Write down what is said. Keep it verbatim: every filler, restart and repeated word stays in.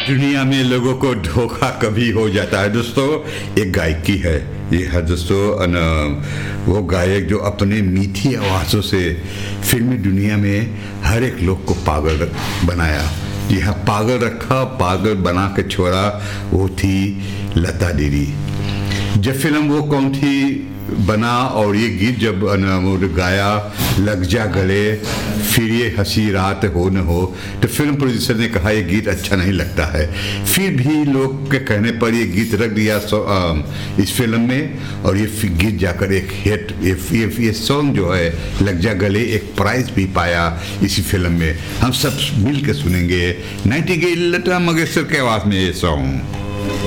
दुनिया में लोगों को धोखा कभी हो जाता है दोस्तों। एक गायकी है ये है दोस्तों, वो गायक जो अपने मीठी आवाज़ों से फिल्मी दुनिया में हर एक लोग को पागल बनाया। जी हाँ, पागल रखा, पागल बना के छोड़ा, वो थी लता दीदी। जब फिल्म वो कौन थी बना और ये गीत जब गाया लग जा गले फिर ये हंसी रात हो न हो, तो फिल्म प्रोड्यूसर ने कहा ये गीत अच्छा नहीं लगता है। फिर भी लोग के कहने पर ये गीत रख दिया इस फिल्म में, और ये गीत जाकर एक हिट, ये ये, ये सॉन्ग जो है लग जा गले एक प्राइज भी पाया इसी फिल्म में। हम सब मिल के सुनेंगे नाइटिंगेल लता मंगेशकर के आवाज़ में ये सॉन्ग।